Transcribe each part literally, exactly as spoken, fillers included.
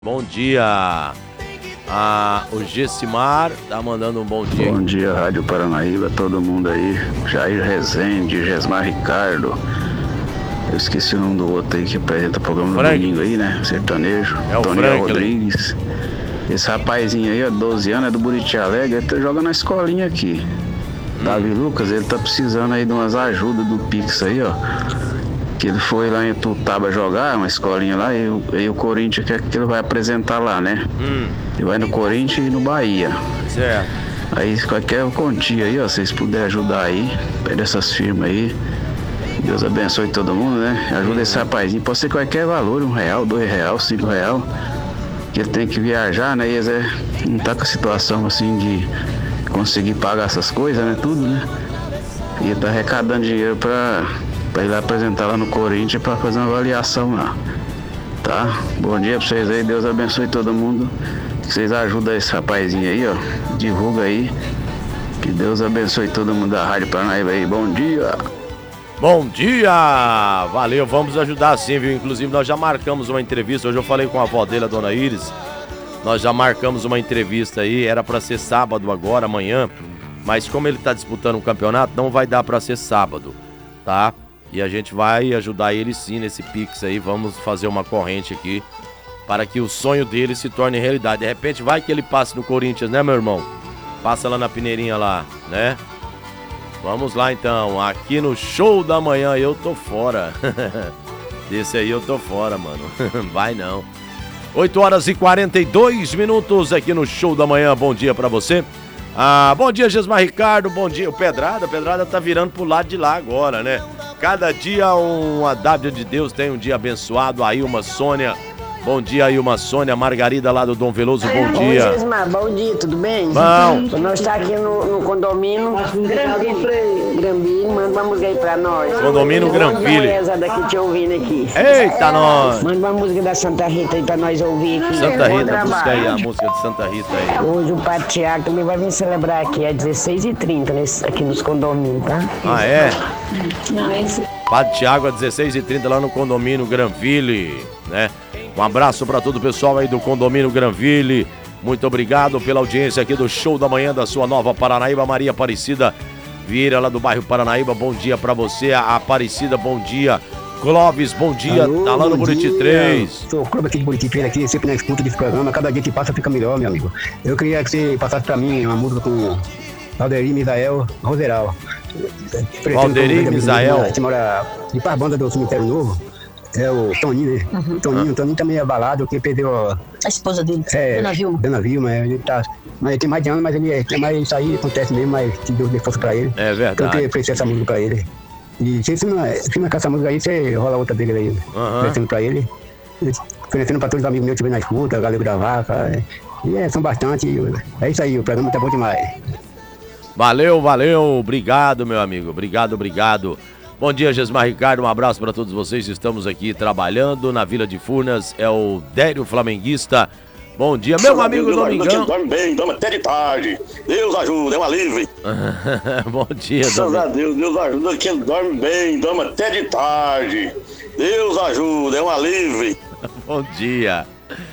Bom dia. Ah, o Gessimar tá mandando um bom dia. Bom dia, Rádio Paranaíba, todo mundo aí. Jair Rezende, Gesmar Ricardo. Eu esqueci o nome do outro aí que apresenta o programa no domingo aí, né? Sertanejo. É o Tony Franklin Rodrigues. Esse rapazinho aí, ó, doze anos, é do Buriti Alegre, ele tá jogando na escolinha aqui. Hum. Davi Lucas, ele tá precisando aí de umas ajudas do Pix aí, ó. Que ele foi lá em Tutaba jogar, uma escolinha lá, e, e o Corinthians quer que ele vai apresentar lá, né? Hum. Ele vai no Corinthians e no Bahia. Certo. Aí qualquer quantia aí, ó, se vocês puderem ajudar aí, pede essas firmas aí. Deus abençoe todo mundo, né? Ajuda esse rapazinho, pode ser qualquer valor, um real, dois real, cinco real. Que ele tem que viajar, né? E ele é, não tá com a situação assim de conseguir pagar essas coisas, né? Tudo, né? E ele tá arrecadando dinheiro pra... pra ir lá apresentar lá no Corinthians pra fazer uma avaliação lá, tá? Bom dia pra vocês aí, Deus abençoe todo mundo, que vocês ajudam esse rapazinho aí, ó, divulga aí, que Deus abençoe todo mundo da Rádio Paranaíba aí, bom dia! Bom dia! Valeu, vamos ajudar sim, viu? Inclusive nós já marcamos uma entrevista, hoje eu falei com a avó dele, a dona Iris, nós já marcamos uma entrevista aí, era pra ser sábado agora, amanhã, mas como ele tá disputando um campeonato, não vai dar pra ser sábado, tá? E a gente vai ajudar ele sim nesse Pix aí, vamos fazer uma corrente aqui para que o sonho dele se torne realidade. De repente vai que ele passe no Corinthians, né, meu irmão? Passa lá na peneirinha lá, né? Vamos lá então, aqui no Show da Manhã eu tô fora. Desse aí eu tô fora, mano. Vai não. oito horas e quarenta e dois minutos aqui no Show da Manhã, bom dia pra você. Ah, bom dia, Gesmar Ricardo, bom dia. O Pedrada, o Pedrada tá virando pro lado de lá agora, né? Cada dia uma dádiva de Deus, tem um dia abençoado. Aí uma Sônia, bom dia aí uma Sônia, Margarida lá do Dom Veloso, bom dia. Oi, Gesmar, bom dia, tudo bem? Bom. Nós estamos aqui no, no condomínio Granville, manda uma música aí pra nós. Condomínio Granville. Essa daqui te ouvindo aqui. Eita, nós. Manda uma música da Santa Rita aí pra nós ouvir aqui. Santa Rita, busca aí a música de Santa Rita aí. Hoje o Padre Tiago também vai vir celebrar aqui, é dezesseis e trinta nesse, aqui nos condomínios, tá? Ah, é? Não, esse... Padre Tiago, às dezesseis e trinta lá no condomínio Granville, né? Um abraço para todo o pessoal aí do condomínio Granville. Muito obrigado pela audiência aqui do Show da Manhã da sua Nova Paranaíba. Maria Aparecida Vieira, lá do bairro Paranaíba, bom dia para você. A Aparecida, bom dia. Clóvis, bom dia. Alô, tá lá no Buriti três. Sou o Clóvis aqui de Buriti três, aqui, sempre na escuta desse programa. Cada dia que passa fica melhor, meu amigo. Eu queria que você passasse para mim uma música com Valderim Misael Roseral. Valderim Misael. A gente mora de Parbanda do Cemitério Novo. É o Toninho, né? Uhum. Toninho, ah. Toninho também é abalado, porque perdeu a... a esposa dele, é, Dona Vilma. Dona Vilma, ele tá... Mas ele tem mais de ano, mas ele tem mais... Isso aí acontece mesmo, mas que Deus dê força pra ele. É verdade. Então eu queria oferecer essa música pra ele. E se não marcar essa música aí, você rola outra dele aí. Uhum. Oferecendo pra ele. Oferecendo pra todos os amigos meus que vêm na escuta, Galego da Vaca. E é, são bastante. É isso aí, o programa tá bom demais. Valeu, valeu. Obrigado, meu amigo. Obrigado, obrigado. Bom dia, Gesmar Ricardo, um abraço para todos vocês, estamos aqui trabalhando na Vila de Furnas, é o Dério Flamenguista, bom dia, meu Seu amigo Domingão. Dorme bem, dorme até de tarde, Deus ajuda, é um alívio. Bom dia, Deus a Deus, Deus ajuda quem dorme bem, dorme até de tarde, Deus ajuda, é um alívio. Bom dia.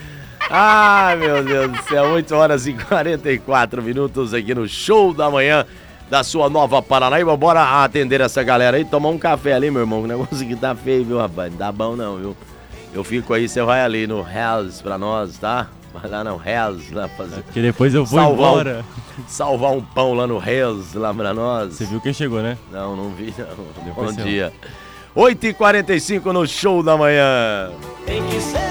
Ai, meu Deus do céu, oito horas e quarenta e quatro minutos aqui no Show da Manhã da sua Nova Paranaíba. Bora atender essa galera aí, tomar um café ali, meu irmão. O negócio aqui tá feio, viu, rapaz? Não dá bom não, viu? Eu fico aí, você vai ali no Hells pra nós, tá? Vai lá no Hells lá fazer. Que depois eu vou salvar embora. Um, salvar um pão lá no Hells lá pra nós. Você viu quem chegou, né? Não, não vi não. Depois Bom dia. oito e quarenta e cinco no Show da Manhã. Tem que ser.